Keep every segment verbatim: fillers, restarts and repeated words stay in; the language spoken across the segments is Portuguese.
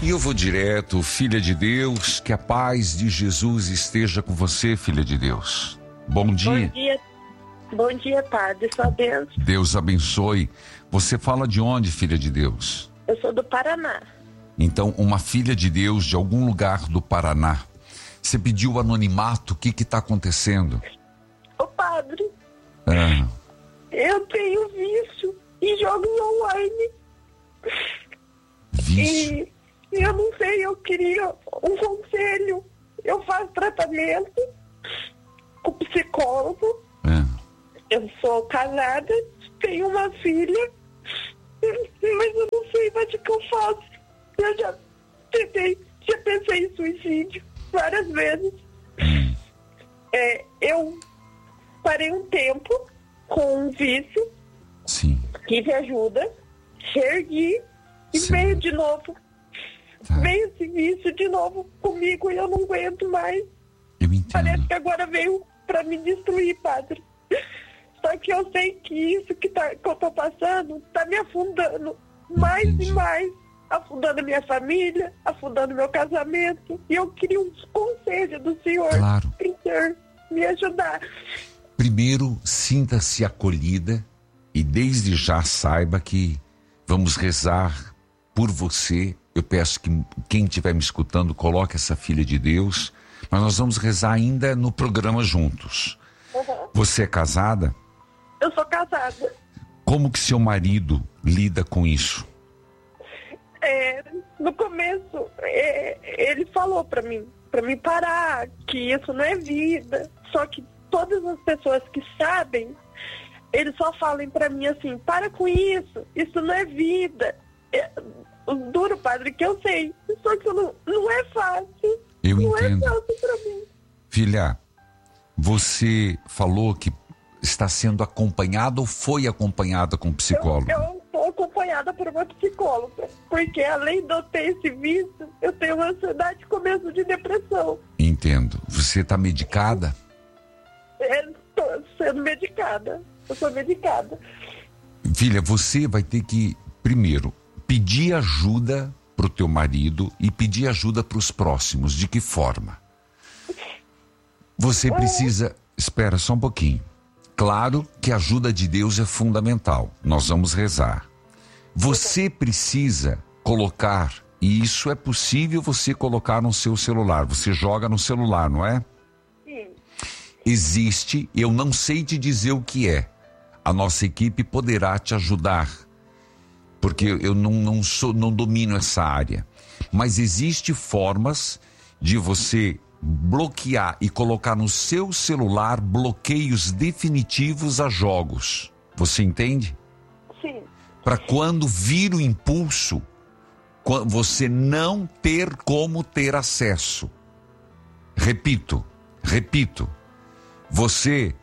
E eu vou direto, filha de Deus, que a paz de Jesus esteja com você, filha de Deus. Bom dia. Bom dia, bom dia, padre. Só Deus. Deus abençoe. Você fala de onde, filha de Deus? Eu sou do Paraná. Então, uma filha de Deus de algum lugar do Paraná. Você pediu anonimato, o que que está acontecendo? Ô, padre, Ah, eu tenho vício em jogos online. vício. E eu não sei, eu queria um conselho. Eu faço tratamento com psicólogo. Ah, Eu sou casada, tenho uma filha, mas eu não sei mais o que eu faço. Eu já tentei, já pensei em suicídio várias vezes. É, eu parei um tempo com um vício, sim. tive ajuda, reergui e Sim. veio de novo. Tá. Veio esse vício de novo comigo e eu não aguento mais. Eu Parece entendo. que agora veio pra me destruir, padre. Só que eu sei que isso que, tá, que eu tô passando tá me afundando mais Entendi. e mais. Afundando minha família, afundando meu casamento. E eu queria um conselho do senhor. Claro. Pro senhor me ajudar. Primeiro, sinta-se acolhida e desde já saiba que vamos rezar por você. Eu peço que quem estiver me escutando coloque essa filha de Deus, mas nós vamos rezar ainda no programa juntos. Uhum. Você é casada? Eu sou casada. Como que seu marido lida com isso? É, no começo, é, ele falou pra mim, pra mim parar, que isso não é vida. Só que todas as pessoas que sabem, eles só falam pra mim assim, para com isso, isso não é vida. É, o duro, padre, que eu sei, só que não, não é fácil. Eu não entendo. é fácil pra mim. Filha, você falou que está sendo acompanhada ou foi acompanhada com psicólogo? Eu, eu estou acompanhada por uma psicóloga, porque além de eu ter esse vício, eu tenho ansiedade e começo de depressão. Entendo. Você está medicada? Estou sendo medicada. Eu sou medicada. Filha, você vai ter que, primeiro, pedir ajuda pro teu marido e pedir ajuda para os próximos. De que forma? Você precisa... Espera só um pouquinho. Claro que a ajuda de Deus é fundamental. Nós vamos rezar. Você precisa colocar, e isso é possível você colocar no seu celular. Você joga no celular, não é? Sim. Existe, eu não sei te dizer o que é. A nossa equipe poderá te ajudar, porque eu não, não, sou, não domino essa área. Mas existe formas de você bloquear e colocar no seu celular bloqueios definitivos a jogos. Você entende? Sim. Para quando vir o impulso, qua- você não ter como ter acesso. Repito, repito. Você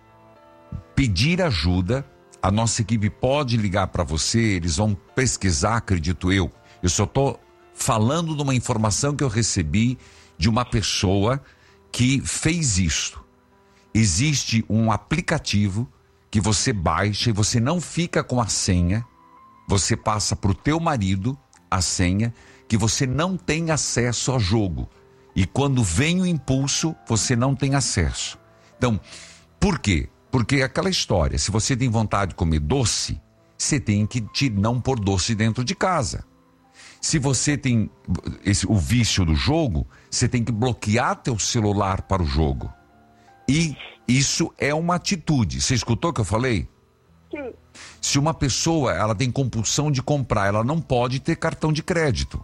pedir ajuda, a nossa equipe pode ligar para você, eles vão pesquisar, acredito eu. Eu só estou falando de uma informação que eu recebi de uma pessoa que fez isso. Existe um aplicativo que você baixa e você não fica com a senha, você passa para o teu marido a senha, que você não tem acesso ao jogo. E quando vem o impulso, você não tem acesso. Então, por quê? Porque é aquela história, se você tem vontade de comer doce, você tem que te não pôr doce dentro de casa. Se você tem esse, o vício do jogo, você tem que bloquear teu celular para o jogo. E isso é uma atitude. Você escutou o que eu falei? Sim. Se uma pessoa ela tem compulsão de comprar, ela não pode ter cartão de crédito.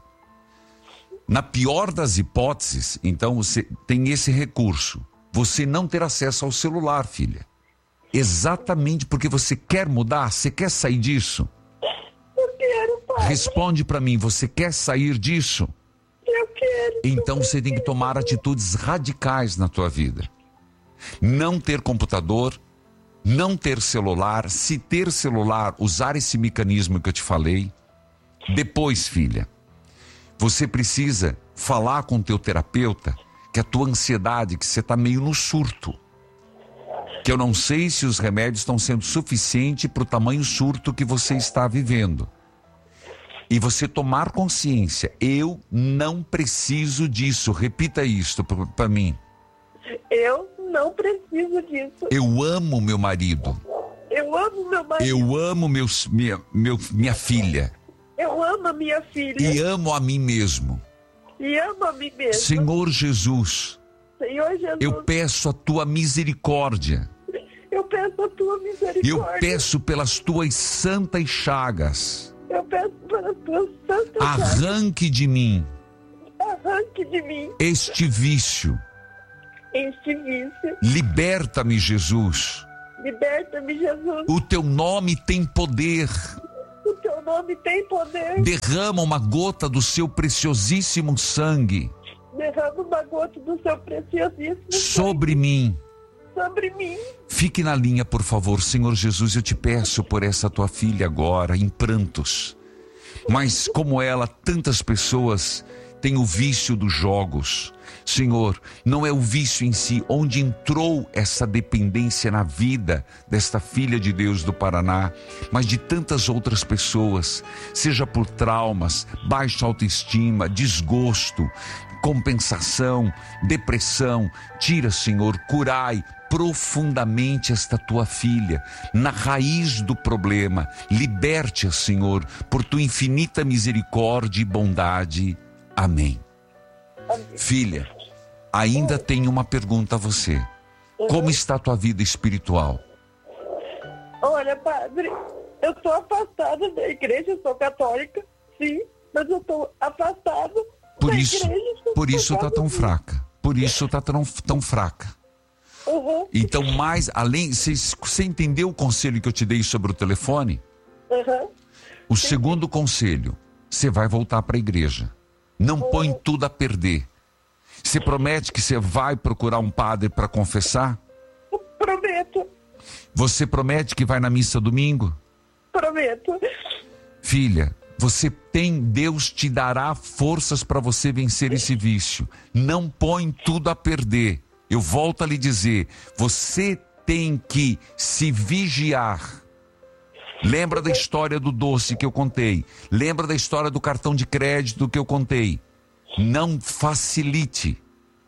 Na pior das hipóteses, então você tem esse recurso. Você não ter acesso ao celular, filha. Exatamente porque você quer mudar, você quer sair disso. Eu quero, pai. Responde para mim, você quer sair disso? Eu quero. Então você tem que tomar atitudes radicais na tua vida. Não ter computador, não ter celular, se ter celular, usar esse mecanismo que eu te falei. Depois, filha, você precisa falar com o teu terapeuta que a tua ansiedade, que você está meio no surto. Que eu não sei se os remédios estão sendo suficientes para o tamanho surto que você está vivendo. E você tomar consciência, eu não preciso disso. Repita isto para mim. Eu não preciso disso. Eu amo meu marido. Eu amo meu marido. Eu amo meus, minha, meu, minha filha. Eu amo a minha filha. E amo a mim mesmo. E amo a mim mesmo. Senhor Jesus, Senhor Jesus, eu peço a tua misericórdia. eu peço a tua misericórdia. Eu peço pelas tuas santas chagas. Eu peço pelas tuas santas Arranque de mim chagas. Arranque de mim este vício. este vício. Liberta-me, Jesus. Liberta-me, Jesus. O teu nome tem poder. O teu nome tem poder. Derrama uma gota do seu preciosíssimo sangue Derrama uma gota do seu preciosíssimo sobre mim. sangue sobre mim. Fique na linha, por favor, Senhor Jesus. Eu te peço por essa tua filha agora, em prantos. Mas como ela, tantas pessoas têm o vício dos jogos. Senhor, não é o vício em si, onde entrou essa dependência na vida desta filha de Deus do Paraná, mas de tantas outras pessoas, seja por traumas, baixa autoestima, desgosto, compensação, depressão. Tira, Senhor, curai profundamente esta tua filha, na raiz do problema. Liberte-a, Senhor, por tua infinita misericórdia e bondade. Amém. Filha, ainda tenho uma pergunta a você. Como está a tua vida espiritual? Olha, padre, eu estou afastada da igreja, eu sou católica, sim, mas eu estou afastada Por da isso, igreja. por isso está tão disso. fraca. Por isso está tão, tão fraca. Uhum, Então, mais além, você, você entendeu o conselho que eu te dei sobre o telefone? uhum. O segundo conselho, você vai voltar para a igreja. Não põe tudo a perder. Você promete que você vai procurar um padre para confessar? Prometo, Você promete que vai na missa domingo? prometo. Filha, você tem, Deus te dará forças para você vencer esse vício. Não põe tudo a perder. Eu volto a lhe dizer, você tem que se vigiar. Lembra da história do doce que eu contei? Lembra da história do cartão de crédito que eu contei? Não facilite.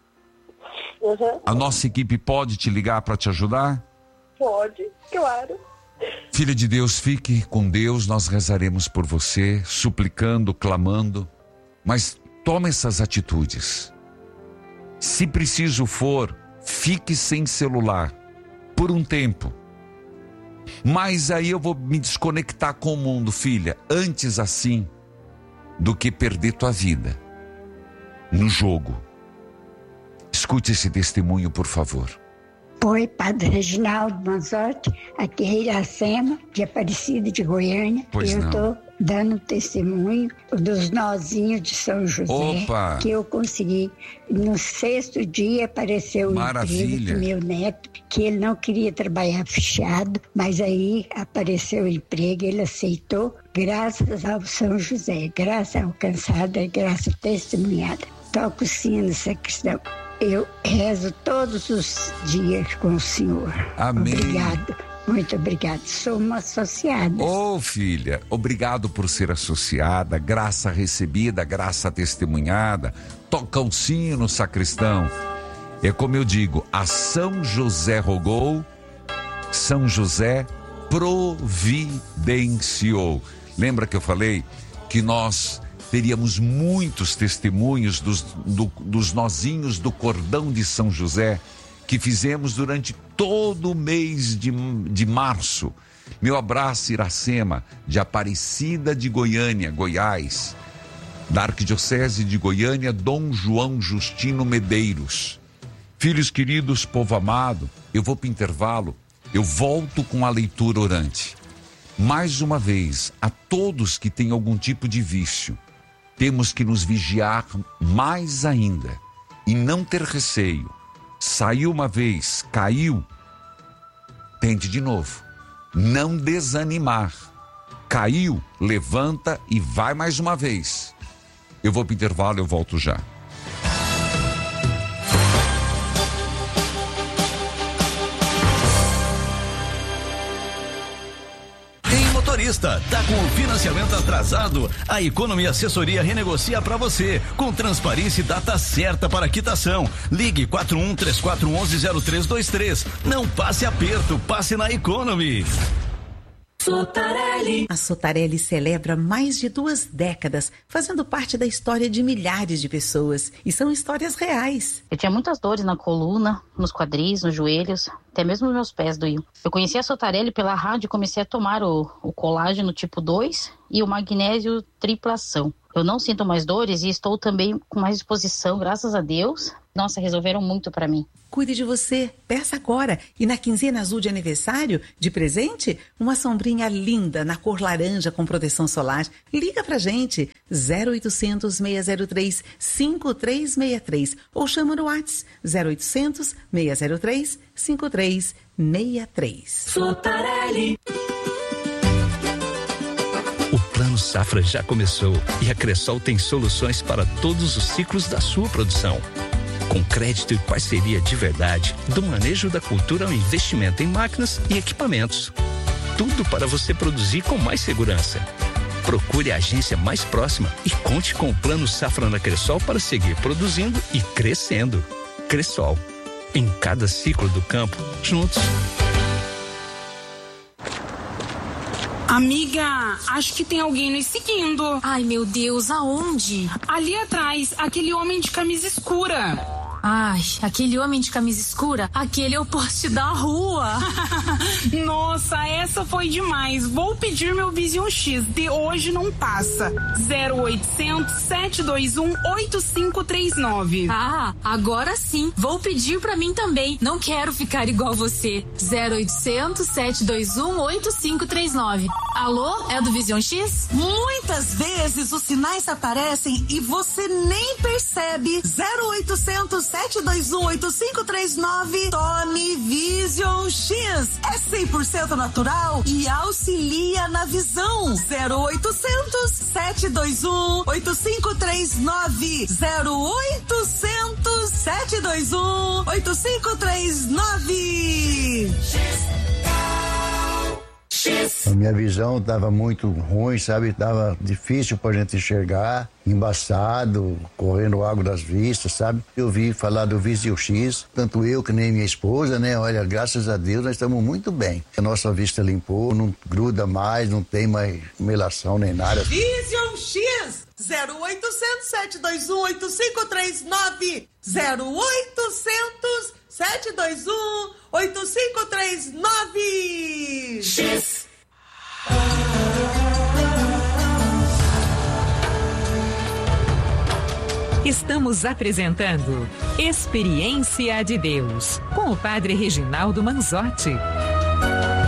Uhum. A nossa equipe pode te ligar para te ajudar? Pode, claro. Filha de Deus, fique com Deus, nós rezaremos por você, suplicando, clamando, mas tome essas atitudes. Se preciso for, fique sem celular, por um tempo. Mas aí eu vou me desconectar com o mundo, filha, antes assim, do que perder tua vida no jogo. Escute esse testemunho, por favor. Oi, Padre Reginaldo Manzotti, aqui é Iracema, de Aparecida de Goiânia. Pois eu não. estou dando testemunho dos nozinhos de São José. Opa! Que eu consegui. No sexto dia apareceu o Maravilha. emprego do meu neto, que ele não queria trabalhar fechado, mas aí apareceu o emprego, ele aceitou, graças ao São José, graça alcançada, graça testemunhada. Toco o sino, sacristão. Eu rezo todos os dias com o Senhor. Amém. Obrigado, muito obrigado. Sou uma associada. Ô oh, filha, obrigado por ser associada, graça recebida, graça testemunhada. Toca o sino, sacristão. É como eu digo, a São José rogou, São José providenciou. Lembra que eu falei que nós teríamos muitos testemunhos dos, do, dos nozinhos do cordão de São José que fizemos durante todo o mês de, de março. Meu abraço, Iracema, de Aparecida de Goiânia, Goiás, da Arquidiocese de Goiânia, Dom João Justino Medeiros. Filhos queridos, povo amado, eu vou para o intervalo, eu volto com a leitura orante. Mais uma vez, a todos que têm algum tipo de vício, temos que nos vigiar mais ainda e não ter receio. Saiu uma vez, caiu, tente de novo. Não desanimar. Caiu, levanta e vai mais uma vez. Eu vou para o intervalo, eu volto já. vista? Tá com o financiamento atrasado? A Economy Assessoria renegocia para você, com transparência e data certa para quitação. Ligue quatro um três quatro um um zero três dois três. Não passe aperto, passe na Economy. Sotarelli. A Sotarelli celebra mais de duas décadas, fazendo parte da história de milhares de pessoas. E são histórias reais. Eu tinha muitas dores na coluna, nos quadris, nos joelhos, até mesmo nos meus pés doíam. Eu conheci a Sotarelli pela rádio e comecei a tomar o, o colágeno tipo dois e o magnésio triplação. Eu não sinto mais dores e estou também com mais disposição, graças a Deus. Nossa, resolveram muito pra mim. Cuide de você, peça agora. E na quinzena azul de aniversário, de presente, uma sombrinha linda na cor laranja com proteção solar. Liga pra gente, zero oitocentos, seis zero três, cinco três seis três ou chama no WhatsApp, zero oitocentos, seis zero três, cinco três seis três. Sotarelli. O Plano Safra já começou e a Cressol tem soluções para todos os ciclos da sua produção. Com crédito e parceria de verdade, do manejo da cultura ao investimento em máquinas e equipamentos. Tudo para você produzir com mais segurança. Procure a agência mais próxima e conte com o Plano Safra na Cressol para seguir produzindo e crescendo. Cressol, em cada ciclo do campo, juntos. Amiga, acho que tem alguém nos seguindo. Ai, meu Deus, aonde? Ali atrás, aquele homem de camisa escura. Ai, aquele homem de camisa escura, aquele é o poste da rua. Nossa, essa foi demais. Vou pedir meu Vision X, de hoje não passa. zero oitocentos, sete dois um, oito cinco três nove. Ah, agora sim. Vou pedir pra mim também. Não quero ficar igual você. zero oitocentos, sete dois um, oito cinco três nove. Alô, é do Vision X? Muitas vezes os sinais aparecem e você nem percebe. zero oitocentos, sete dois um, oito cinco três nove. Tome Vision X. É cem por cento natural e auxilia na visão. zero oitocentos, sete dois um, oito cinco três nove. zero oitocentos, sete dois um, oito cinco três nove. A minha visão estava muito ruim, sabe? Tava difícil pra gente enxergar, embaçado, correndo água das vistas, sabe? Eu vi falar do Vision X, tanto eu que nem minha esposa, né? Olha, graças a Deus nós estamos muito bem. A nossa vista limpou, não gruda mais, não tem mais melação nem nada. Vision X, zero oitocentos, sete dois um, oito cinco três nove. zero oitocentos, sete dois um, oito cinco três nove. X. Estamos apresentando Experiência de Deus com o Padre Reginaldo Manzotti.